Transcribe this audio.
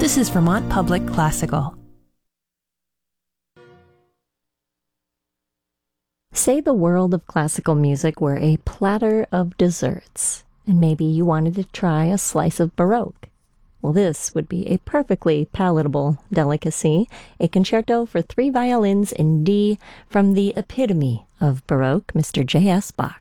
This is Vermont Public Classical. Say the world of classical music were a platter of desserts, and maybe you wanted to try a slice of Baroque. Well, this would be a perfectly palatable delicacy, a concerto for 3 violins in D from the epitome of Baroque, Mr. J.S. Bach.